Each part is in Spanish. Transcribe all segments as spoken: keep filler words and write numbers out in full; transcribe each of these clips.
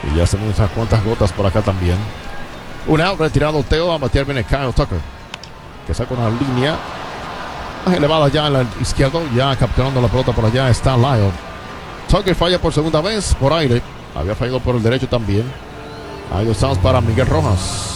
Y ya se ven unas cuantas gotas por acá también. Un out, retirado Teo. A batear viene Kyle Tucker, que saca una línea más elevada ya en el izquierdo. Ya capturando la pelota por allá está Lyle. Tucker falla por segunda vez por aire. Había fallado por el derecho también. Hay dos outs para Miguel Rojas.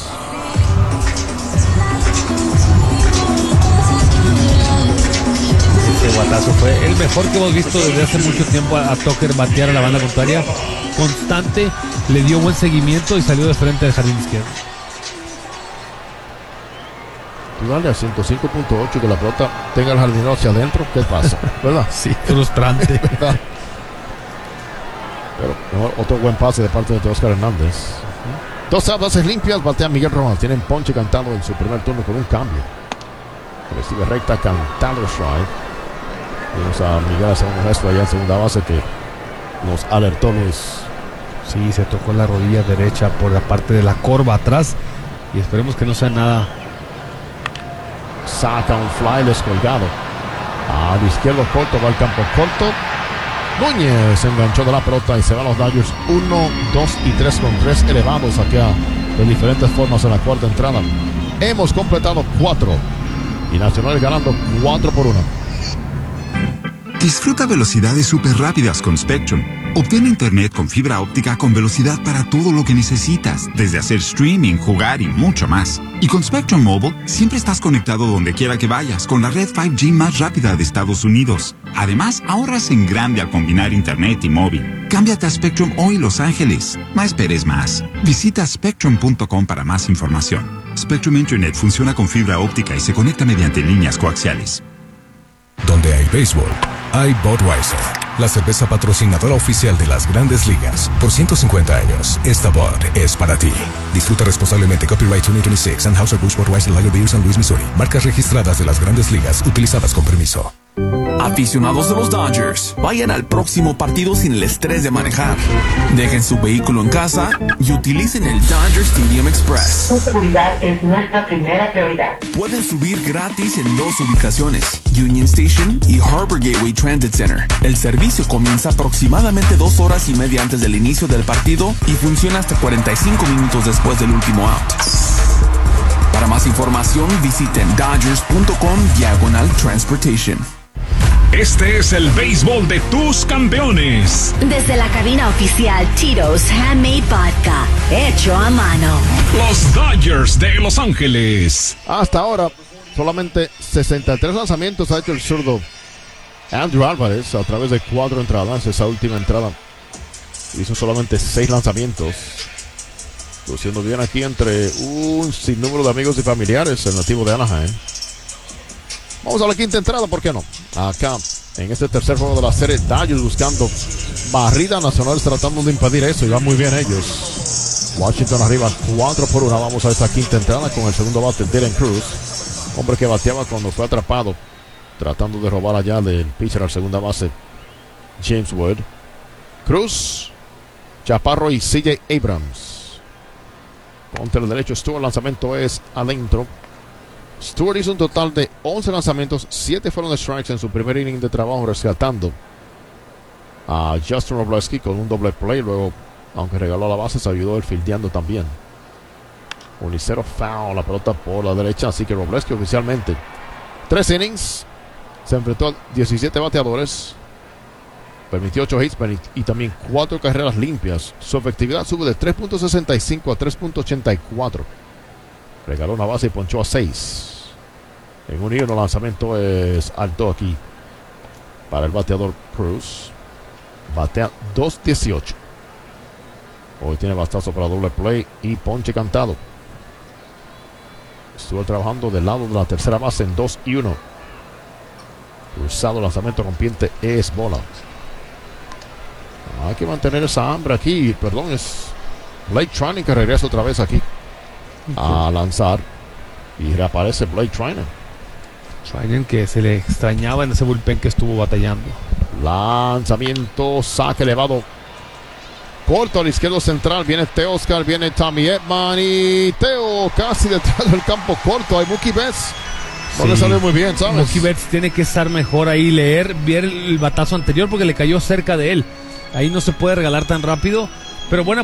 Ese guatazo fue el mejor que hemos visto desde hace mucho tiempo a, a Tucker batear a la banda contraria. Constante, le dio buen seguimiento y salió de frente del jardín izquierdo. Tú dale a ciento cinco punto ocho que la pelota tenga el jardinero hacia adentro. ¿Qué pasa? ¿Verdad? Sí, frustrante. ¿Verdad? Pero otro buen pase de parte de Oscar Hernández. Dos bases limpias, batea Miguel Rojas. Tienen ponche cantado en su primer turno con un cambio. Recibe recta, cantado strike. Vimos a Miguel hacer un gesto allá en segunda base que nos alertó Luis. Sí, se tocó la rodilla derecha por la parte de la corva atrás. Y esperemos que no sea nada. Saca un fly descolgado. Al izquierdo corto, va al campo corto. Núñez se enganchó de la pelota y se van los Dodgers uno, dos y tres con tres elevados acá de diferentes formas en la cuarta entrada. Hemos completado cuatro y Nacional ganando cuatro por uno. Disfruta velocidades súper rápidas con Spectrum. Obtén internet con fibra óptica con velocidad para todo lo que necesitas, desde hacer streaming, jugar y mucho más. Y con Spectrum Mobile, siempre estás conectado donde quiera que vayas con la red cinco G más rápida de Estados Unidos. Además, ahorras en grande al combinar internet y móvil. Cámbiate a Spectrum hoy, Los Ángeles. No esperes más. Visita spectrum punto com para más información. Spectrum Internet funciona con fibra óptica y se conecta mediante líneas coaxiales. Donde hay béisbol, hay Budweiser, la cerveza patrocinadora oficial de las Grandes Ligas. Por ciento cincuenta años, esta Bud es para ti. Disfruta responsablemente. Copyright dos mil veintiséis, Anheuser-Busch Budweiser Lager Beer, San Luis, Missouri. Marcas registradas de las Grandes Ligas, utilizadas con permiso. Aficionados de los Dodgers, vayan al próximo partido sin el estrés de manejar. Dejen su vehículo en casa y utilicen el Dodger Stadium Express. Su seguridad es nuestra primera prioridad. Pueden subir gratis en dos ubicaciones, Union Station y Harbor Gateway Transit Center. El servicio comienza aproximadamente dos horas y media antes del inicio del partido y funciona hasta cuarenta y cinco minutos después del último out. Para más información, visiten dodgers punto com diagonal transportation. Este es el béisbol de tus campeones. Desde la cabina oficial Tito's Handmade Vodka, hecho a mano. Los Dodgers de Los Ángeles. Hasta ahora, solamente sesenta y tres lanzamientos ha hecho el zurdo Andrew Álvarez a través de cuatro entradas. Esa última entrada hizo solamente seis lanzamientos. Luciendo bien aquí entre un sinnúmero de amigos y familiares, el nativo de Anaheim. Vamos a la quinta entrada, ¿por qué no? Acá, en este tercer juego de la serie, Dodgers buscando barrida. Nacionales tratando de impedir eso y van muy bien ellos. Washington arriba cuatro por uno. Vamos a esta quinta entrada con el segundo bate, Dylan Cruz. Hombre que bateaba cuando fue atrapado, tratando de robar allá del pitcher al segunda base, James Wood. Cruz, Chaparro y C J Abrams. Contra el derecho, Stewart, el lanzamiento es adentro. Stewart hizo un total de once lanzamientos, siete fueron de strikes en su primer inning de trabajo, rescatando a Justin Robleski con un doble play. Luego, aunque regaló la base, se ayudó él fildeando también. Unicero foul, la pelota por la derecha, así que Robleski oficialmente tres innings, se enfrentó a diecisiete bateadores, permitió ocho hits y también cuatro carreras limpias. Su efectividad sube de tres punto sesenta y cinco a tres punto ochenta y cuatro. Regaló una base y ponchó a seis. En un hilo, el lanzamiento es alto aquí para el bateador Cruz. Batea dos dieciocho. Hoy tiene bastazo para doble play y ponche cantado. Estuvo trabajando del lado de la tercera base en dos y uno. Cruzado, lanzamiento rompiente es bola. Hay que mantener esa hambre aquí. Perdón, es Blake Treinen que regresa otra vez aquí a lanzar. Y reaparece Blake Treinen. Treinen que se le extrañaba en ese bullpen que estuvo batallando. Lanzamiento, saque elevado. Corto al izquierdo central. Viene Teoscar, viene Tommy Edman. Y Teo casi detrás del campo corto. Hay Mookie Betts. No le salió muy bien, ¿sabes? Mookie Betts tiene que estar mejor ahí, leer, ver el batazo anterior porque le cayó cerca de él. Ahí no se puede regalar tan rápido. Pero buena